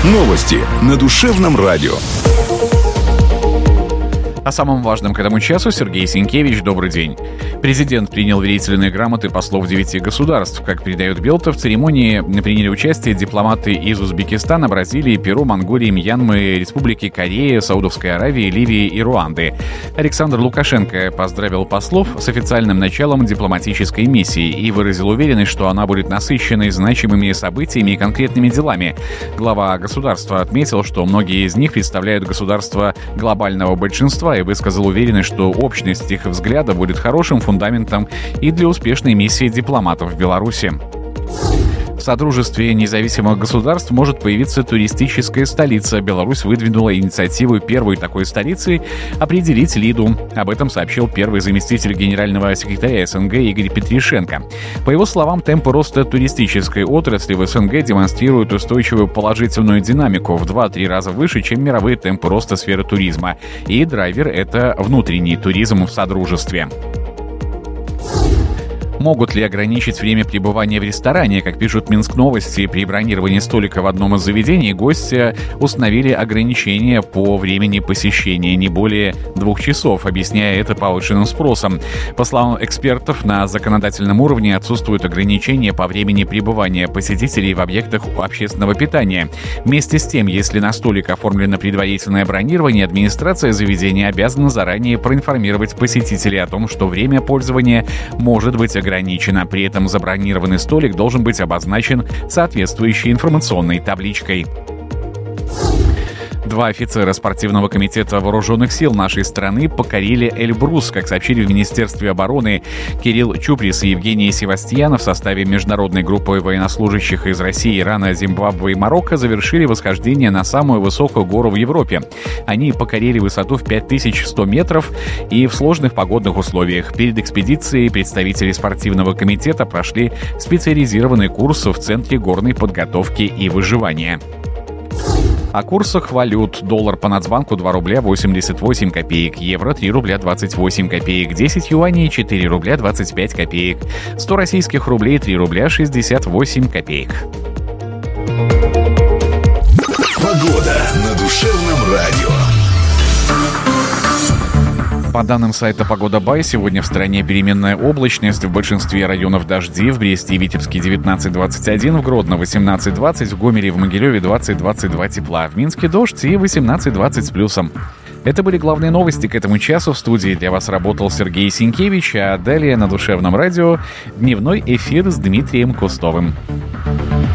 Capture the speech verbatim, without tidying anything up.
Новости на душевном радио. О самом важном к этому часу Сергей Сенкевич. Добрый день. Президент принял верительные грамоты послов девяти государств. Как передает Белта, в церемонии приняли участие дипломаты из Узбекистана, Бразилии, Перу, Монголии, Мьянмы, Республики Корея, Саудовской Аравии, Ливии и Руанды. Александр Лукашенко поздравил послов с официальным началом дипломатической миссии и выразил уверенность, что она будет насыщенной значимыми событиями и конкретными делами. Глава государства отметил, что многие из них представляют государство глобального большинства, и высказал уверенность, что общность их взгляда будет хорошим фундаментом и для успешной миссии дипломатов в Беларуси. В Содружестве независимых государств может появиться туристическая столица. Беларусь выдвинула инициативу первой такой столицы определить Лиду. Об этом сообщил первый заместитель генерального секретаря СНГ Игорь Петришенко. По его словам, темпы роста туристической отрасли в СНГ демонстрируют устойчивую положительную динамику в два-три раза выше, чем мировые темпы роста сферы туризма. И драйвер — это внутренний туризм в Содружестве. Могут ли ограничить время пребывания в ресторане? Как пишут Минск Новости, при бронировании столика в одном из заведений гости установили ограничения по времени посещения не более двух часов, объясняя это повышенным спросом. По словам экспертов, на законодательном уровне отсутствуют ограничения по времени пребывания посетителей в объектах общественного питания. Вместе с тем, если на столик оформлено предварительное бронирование, администрация заведения обязана заранее проинформировать посетителей о том, что время пользования может быть ограничено. ограничено. При этом забронированный столик должен быть обозначен соответствующей информационной табличкой. Два офицера спортивного комитета вооруженных сил нашей страны покорили Эльбрус. Как сообщили в Министерстве обороны, Кирилл Чуприс и Евгений Севастьянов в составе международной группы военнослужащих из России, Ирана, Зимбабве и Марокко завершили восхождение на самую высокую гору в Европе. Они покорили высоту в пять тысяч сто метров и в сложных погодных условиях. Перед экспедицией представители спортивного комитета прошли специализированный курс в Центре горной подготовки и выживания. О курсах валют. Доллар по Нацбанку два рубля восемьдесят восемь копеек, евро три рубля двадцать восемь копеек, десять юаней четыре рубля двадцать пять копеек, сто российских рублей три рубля шестьдесят восемь копеек. Погода на душевном радио. По данным сайта «Погода.бай», сегодня в стране переменная облачность, в большинстве районов дожди, в Бресте и Витебске девятнадцать двадцать один, в Гродно восемнадцать двадцать, в Гомеле и в Могилеве двадцать двадцать два тепла, в Минске дождь и восемнадцать двадцать с плюсом. Это были главные новости к этому часу. В студии для вас работал Сергей Сенкевич, а далее на душевном радио дневной эфир с Дмитрием Кустовым.